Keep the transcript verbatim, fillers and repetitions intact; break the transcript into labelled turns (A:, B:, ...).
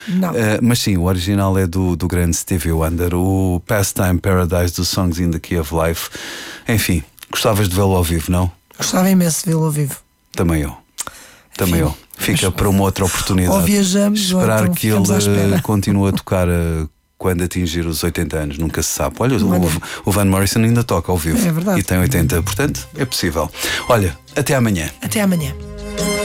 A: Não.
B: Uh, mas sim, o original é do, do grande Stevie Wonder, o Pastime Paradise dos Songs in the Key of Life. Enfim, gostavas de vê-lo ao vivo, não?
A: Gostava imenso de vê-lo ao vivo.
B: Também eu. Também
A: Enfim,
B: eu. Fica
A: mas,
B: para uma outra oportunidade.
A: Ou viajamos,
B: Esperar
A: ou então
B: que ele
A: ficamos à espera.
B: continue a tocar uh, quando atingir os oitenta anos, nunca se sabe. Olha, o,
A: Olha.
B: o Van Morrison ainda toca ao vivo.
A: É verdade.
B: E tem oitenta, portanto é possível. Olha, até amanhã.
A: Até amanhã.